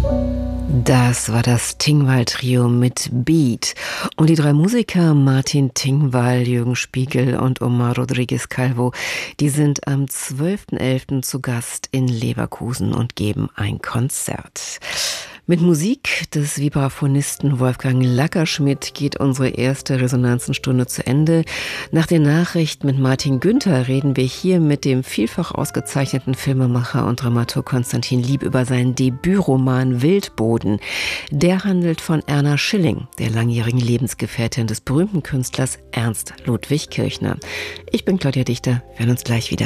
Das war das Tingwall-Trio mit Beat. Und die drei Musiker Martin Tingwall, Jürgen Spiegel und Omar Rodriguez Calvo, die sind am 12.11. zu Gast in Leverkusen und geben ein Konzert. Mit Musik des Vibraphonisten Wolfgang Lackerschmidt geht unsere erste Resonanzenstunde zu Ende. Nach der Nachricht mit Martin Günther reden wir hier mit dem vielfach ausgezeichneten Filmemacher und Dramaturg Konstantin Lieb über seinen Debütroman Wildboden. Der handelt von Erna Schilling, der langjährigen Lebensgefährtin des berühmten Künstlers Ernst Ludwig Kirchner. Ich bin Claudia Dichter, wir hören uns gleich wieder.